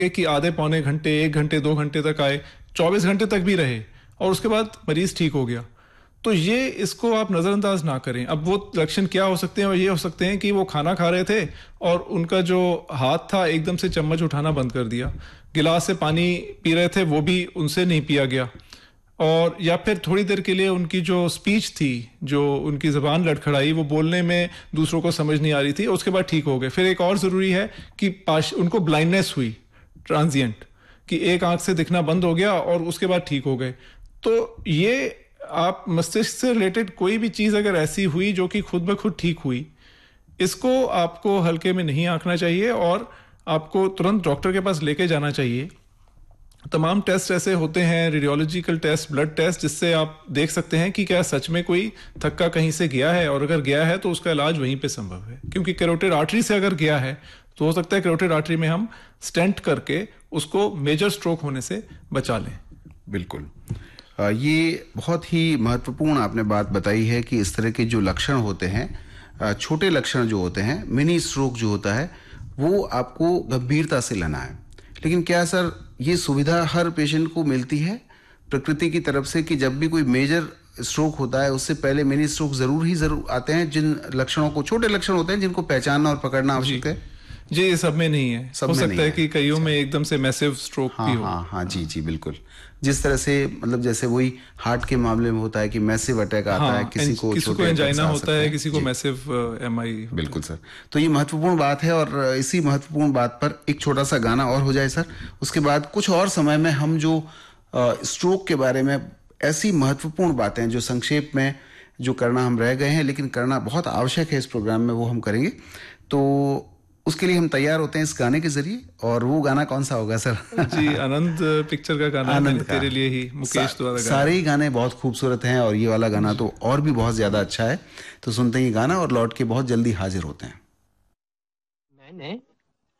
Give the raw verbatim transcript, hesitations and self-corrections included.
कि आधे पौने घंटे, एक घंटे, दो घंटे तक आए, चौबीस घंटे तक भी रहे और उसके बाद मरीज ठीक हो गया। तो ये इसको आप नज़रअंदाज ना करें। अब वो लक्षण क्या हो सकते हैं? वो ये हो सकते हैं कि वो खाना खा रहे थे और उनका जो हाथ था एकदम से चम्मच उठाना बंद कर दिया, गिलास से पानी पी रहे थे वो भी उनसे नहीं पिया गया, और या फिर थोड़ी देर के लिए उनकी जो स्पीच थी, जो उनकी ज़बान लड़खड़ाई, वो बोलने में दूसरों को समझ नहीं आ रही थी, उसके बाद ठीक हो गए। फिर एक और ज़रूरी है कि पाश उनको ब्लाइंडनेस हुई ट्रांजिएंट, कि एक आंख से दिखना बंद हो गया और उसके बाद ठीक हो गए। तो ये आप मस्तिष्क से रिलेटेड कोई भी चीज़ अगर ऐसी हुई जो कि खुद ब खुद ठीक हुई, इसको आपको हल्के में नहीं आंकना चाहिए और आपको तुरंत डॉक्टर के पास लेके जाना चाहिए। तमाम टेस्ट ऐसे होते हैं, रेडियोलॉजिकल टेस्ट, ब्लड टेस्ट, जिससे आप देख सकते हैं कि क्या सच में कोई थक्का कहीं से गया है, और अगर गया है तो उसका इलाज वहीं पे संभव है। क्योंकि कैरोटिड आर्टरी से अगर गया है तो हो सकता है कैरोटिड आर्टरी में हम स्टेंट करके उसको मेजर स्ट्रोक होने से बचा लें। बिल्कुल, ये बहुत ही महत्वपूर्ण आपने बात बताई है कि इस तरह के जो लक्षण होते हैं, छोटे लक्षण जो होते हैं, मिनी स्ट्रोक जो होता है, वो आपको गंभीरता से लेना है। लेकिन क्या सर ये सुविधा हर पेशेंट को मिलती है प्रकृति की तरफ से कि जब भी कोई मेजर स्ट्रोक होता है उससे पहले मिनी स्ट्रोक जरूर ही जरूर आते हैं? जिन लक्षणों को, छोटे लक्षण होते हैं जिनको पहचानना और पकड़ना आवश्यक है। जी, ये सब में नहीं है। सब हो सकता है कि कईयों में एकदम से मैसिव स्ट्रोक हाँ, भी हो। हाँ हाँ जी जी बिल्कुल। जिस तरह से मतलब जैसे वही हार्ट के मामले में होता है कि मैसिव अटैक आता हाँ, है, किसी को किसी को एंजाइना होता है, किसी को मैसिव एमआई। बिल्कुल सर, तो ये महत्वपूर्ण बात है और इसी महत्वपूर्ण बात पर एक छोटा सा गाना और हो जाए सर, उसके बाद कुछ और समय में हम जो स्ट्रोक के बारे में ऐसी महत्वपूर्ण बातें जो संक्षेप में जो करना हम रह गए हैं लेकिन करना बहुत आवश्यक है इस प्रोग्राम में, वो हम करेंगे। तो उसके लिए हम तैयार होते हैं इस गाने के जरिए। और वो गाना कौन सा होगा सर? जी, आनंद पिक्चर का गाना, आनंद तेरे लिए ही, मुकेश द्वारा गाना। सारे ही गाने बहुत खूबसूरत हैं और ये वाला गाना तो और भी बहुत ज्यादा अच्छा है। तो सुनते हैं ये गाना और लौट के बहुत जल्दी हाजिर होते हैं। मैंने